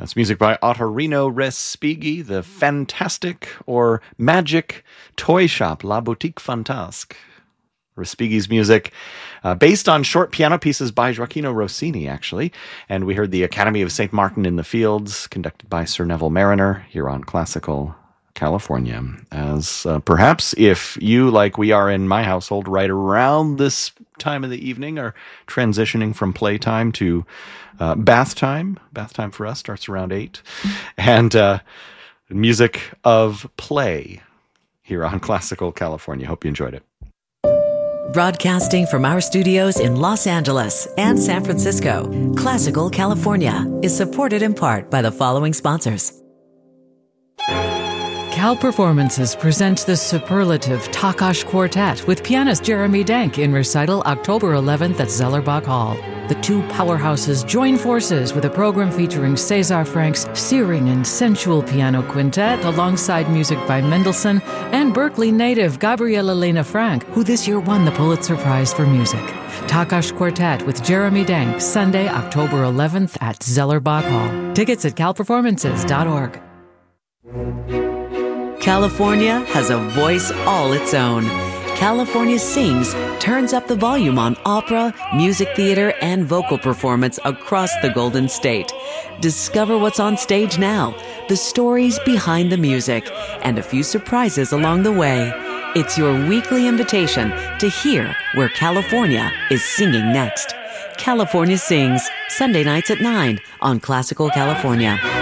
That's music by Ottorino Respighi, the fantastic or magic toy shop La Boutique Fantasque. Respighi's music, based on short piano pieces by Gioacchino Rossini, actually. And we heard the Academy of St. Martin in the Fields, conducted by Sir Neville Mariner, here on Classical California. As perhaps if you, like we are in my household, right around this time of the evening, are transitioning from playtime to bath time. Bath time for us starts around 8. And music of play here on Classical California. Hope you enjoyed it. Broadcasting from our studios in Los Angeles and San Francisco, Classical California is supported in part by the following sponsors. Cal Performances presents the superlative Takash Quartet with pianist Jeremy Denk in recital October 11th at Zellerbach Hall. The two powerhouses join forces with a program featuring César Frank's searing and sensual piano quintet alongside music by Mendelssohn and Berkeley native Gabriela Lena Frank, who this year won the Pulitzer Prize for Music. Takash Quartet with Jeremy Denk, Sunday, October 11th at Zellerbach Hall. Tickets at calperformances.org. California has a voice all its own. California Sings turns up the volume on opera, music theater, and vocal performance across the Golden State. Discover what's on stage now, the stories behind the music, and a few surprises along the way. It's your weekly invitation to hear where California is singing next. California Sings, Sunday nights at 9 on Classical California.